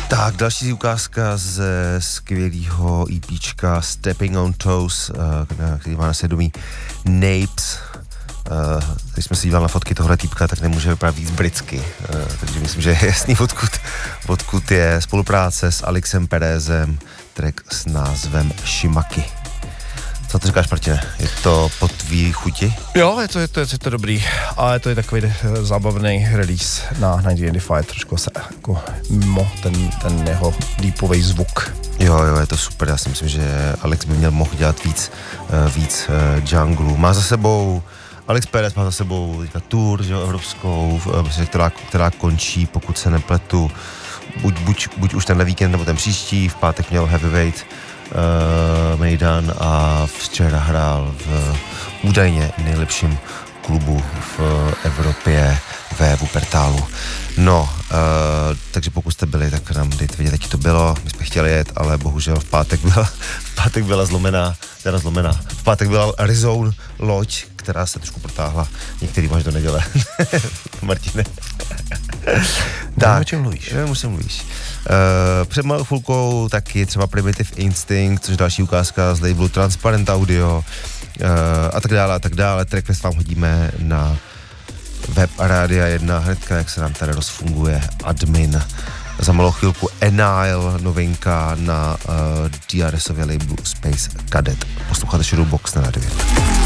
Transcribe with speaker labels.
Speaker 1: Tak, další ukázka ze skvělého EPčka Stepping on Toes, který má na svědomí Napes. Když jsme si dívali na fotky tohle týpka, tak nemůže vypadat víc britsky. Takže myslím, že je jasný, odkud je spolupráce s Alexem Perezem, track s názvem Shimaki. Co ty říkáš, Martine? Je to po tvý chuti?
Speaker 2: Jo, je to dobrý, ale to je takový zábavný release na Identify, trošku se jako mimo ten jeho deepový zvuk.
Speaker 1: Jo, je to super, já si myslím, že Alex by mohl dělat víc junglu. Má za sebou, Alex Perez má za sebou tour, že jo, evropskou, která končí, pokud se nepletu, buď už tenhle víkend, nebo ten příští, v pátek měl Heavyweight Mejdan a včera hrál v údajně nejlepším klubu v Evropě ve Wuppertalu. No, takže pokud jste byli, tak nám dejte vědět, jaký to bylo. My jsme chtěli jet, ale bohužel v pátek byla zlomená. V pátek byla Arizona loď, která se trošku protáhla. Některý máš do neděle. Martine.
Speaker 2: Tak, o čem mluvíš?
Speaker 1: Nevím, o čem mluvíš. Před malou chvilkou taky třeba Primitive Instinct, což další ukázka z labelu Transparent Audio a tak dále. Tracklist vám hodíme na web Rádia 1, hnedka, jak se nám tady rozfunguje admin. Za malou chvilku Enile, novinka na DRSově labelu Space Cadet. Posloucháte Shadowbox na rádiu.